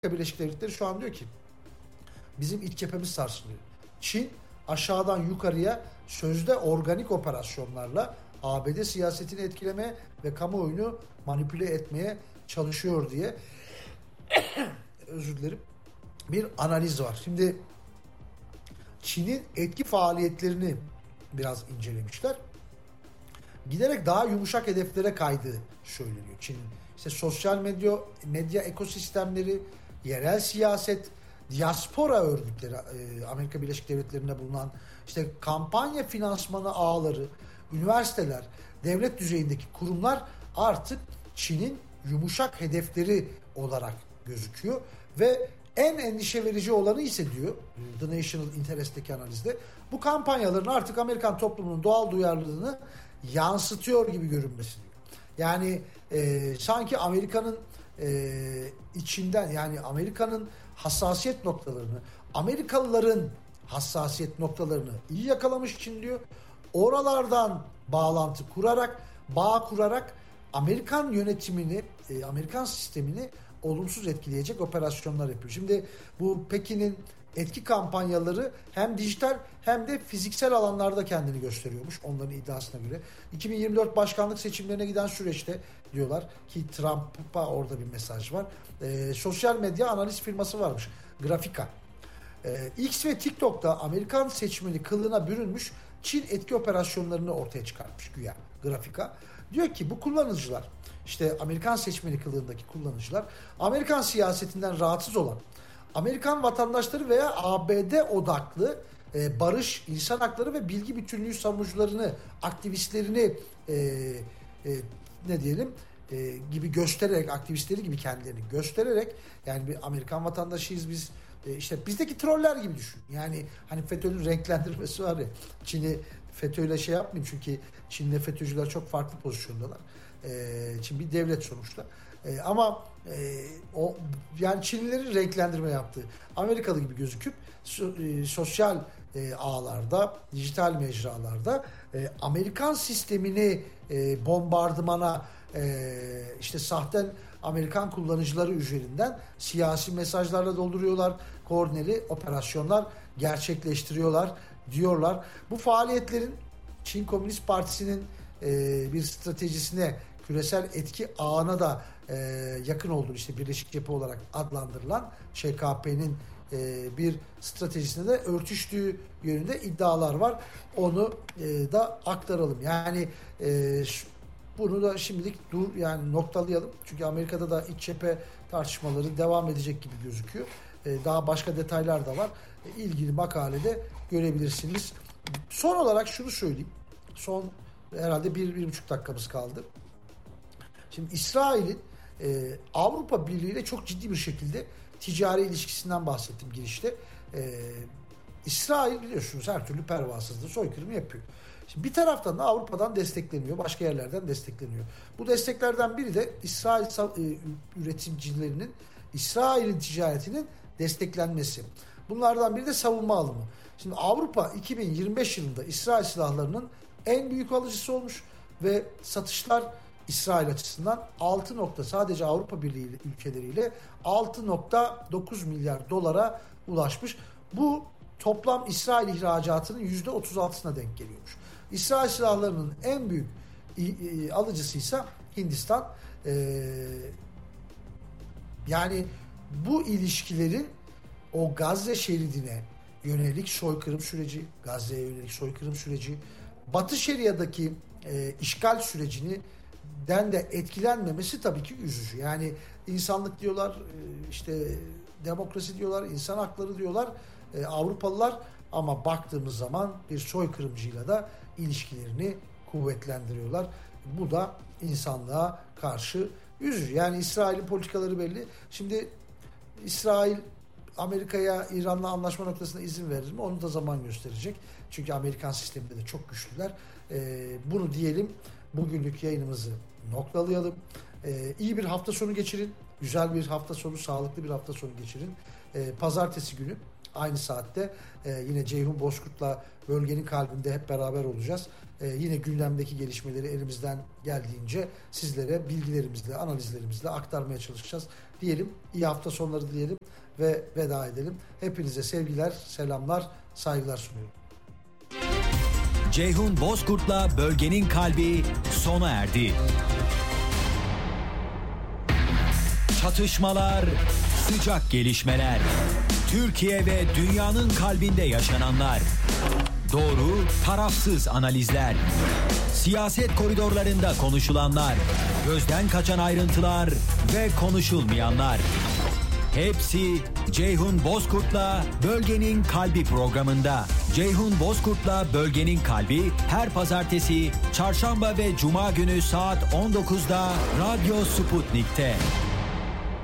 Birleşik Devletleri şu an diyor ki bizim iç cephemiz sarsılıyor. Çin aşağıdan yukarıya sözde organik operasyonlarla ABD siyasetini etkilemeye ve kamuoyunu manipüle etmeye çalışıyor diye özür dilerim, bir analiz var. Şimdi Çin'in etki faaliyetlerini biraz incelemişler. Giderek daha yumuşak hedeflere kaydığı söyleniyor Çin'in. İşte sosyal medya ekosistemleri, yerel siyaset, diaspora örgütleri, Amerika Birleşik Devletleri'nde bulunan işte kampanya finansmanı ağları, üniversiteler, devlet düzeyindeki kurumlar artık Çin'in yumuşak hedefleri olarak gözüküyor ve en endişe verici olanı ise diyor The National Interest'teki analizde, bu kampanyaların artık Amerikan toplumunun doğal duyarlılığını yansıtıyor gibi görünmesi diyor. Yani sanki Amerika'nın içinden, yani Amerika'nın hassasiyet noktalarını, Amerikalıların hassasiyet noktalarını iyi yakalamış Çin diyor. Oralardan bağ kurarak Amerikan yönetimini, Amerikan sistemini olumsuz etkileyecek operasyonlar yapıyor. Şimdi bu Pekin'in etki kampanyaları hem dijital hem de fiziksel alanlarda kendini gösteriyormuş onların iddiasına göre. 2024 başkanlık seçimlerine giden süreçte diyorlar ki Trump'a orada bir mesaj var. Sosyal medya analiz firması varmış, Grafika. X ve TikTok'ta Amerikan seçmeni kılığına bürünmüş Çin etki operasyonlarını ortaya çıkartmış güya Grafika. Diyor ki bu kullanıcılar, işte Amerikan seçmeni kılığındaki kullanıcılar, Amerikan siyasetinden rahatsız olan Amerikan vatandaşları veya ABD odaklı barış, insan hakları ve bilgi bütünlüğü savunucularını, aktivistlerini gibi göstererek, aktivistleri gibi kendilerini göstererek, yani bir Amerikan vatandaşıyız biz, işte bizdeki troller gibi düşün. Yani hani FETÖ'nün renklendirmesi var ya, Çin'i FETÖ'yle şey yapmayayım çünkü Çin'le FETÖ'cüler çok farklı pozisyondalar. Çin bir devlet sonuçta. Ama o yani Çinlilerin renklendirme yaptığı Amerikalı gibi gözüküp sosyal ağlarda, dijital mecralarda Amerikan sistemini bombardımana, işte sahte Amerikan kullanıcıları üzerinden siyasi mesajlarla dolduruyorlar. Koordineli operasyonlar gerçekleştiriyorlar diyorlar. Bu faaliyetlerin Çin Komünist Partisi'nin bir stratejisine, küresel etki ağına da yakın olduğunu, işte Birleşik Cephe olarak adlandırılan ŞKP'nin bir stratejisine de örtüştüğü yönünde iddialar var. Onu da aktaralım. Yani bunu da şimdilik yani noktalayalım. Çünkü Amerika'da da iç cephe tartışmaları devam edecek gibi gözüküyor. Daha başka detaylar da var. İlgili makalede görebilirsiniz. Son olarak şunu söyleyeyim. Son herhalde 1-1,5 dakikamız kaldı. Şimdi İsrail'in Avrupa Birliği ile çok ciddi bir şekilde ticari ilişkisinden bahsettim girişte. İsrail biliyorsunuz her türlü pervasızlığı, soykırımı yapıyor. Şimdi bir taraftan da Avrupa'dan destekleniyor, başka yerlerden destekleniyor. Bu desteklerden biri de İsrail üretimcilerinin, İsrail'in ticaretinin desteklenmesi. Bunlardan biri de savunma alımı. Şimdi Avrupa 2025 yılında İsrail silahlarının en büyük alıcısı olmuş ve satışlar İsrail açısından sadece Avrupa Birliği ülkeleriyle 6,9 milyar dolara ulaşmış. Bu toplam İsrail ihracatının %36'sına denk geliyormuş. İsrail silahlarının en büyük alıcısıysa Hindistan. Yani bu ilişkilerin o Gazze şeridine yönelik soykırım süreci, Gazze'ye yönelik soykırım süreci, Batı Şeria'daki işgal sürecinden de etkilenmemesi tabii ki üzücü. Yani insanlık diyorlar, işte demokrasi diyorlar, insan hakları diyorlar Avrupalılar, ama baktığımız zaman bir soykırımcıyla da ilişkilerini kuvvetlendiriyorlar. Bu da insanlığa karşı üzücü. Yani İsrail'in politikaları belli. Şimdi İsrail Amerika'ya, İran'la anlaşma noktasında izin verir mi? Onu da zaman gösterecek. Çünkü Amerikan sisteminde de çok güçlüler. Bunu diyelim. Bugünlük yayınımızı noktalayalım. İyi bir hafta sonu geçirin. Güzel bir hafta sonu, sağlıklı bir hafta sonu geçirin. Pazartesi günü aynı saatte yine Ceyhun Bozkurt'la bölgenin kalbinde hep beraber olacağız. Yine gündemdeki gelişmeleri elimizden geldiğince sizlere bilgilerimizle, analizlerimizle aktarmaya çalışacağız. Diyelim, iyi hafta sonları diyelim ve veda edelim. Hepinize sevgiler, selamlar, saygılar sunuyorum. Ceyhun Bozkurt'la bölgenin kalbi sona erdi. Çatışmalar, sıcak gelişmeler. Türkiye ve dünyanın kalbinde yaşananlar. Doğru, tarafsız analizler. Siyaset koridorlarında konuşulanlar. Gözden kaçan ayrıntılar ve konuşulmayanlar. Hepsi Ceyhun Bozkurt'la Bölgenin Kalbi programında. Ceyhun Bozkurt'la Bölgenin Kalbi her pazartesi, çarşamba ve cuma günü saat 19'da Radyo Sputnik'te.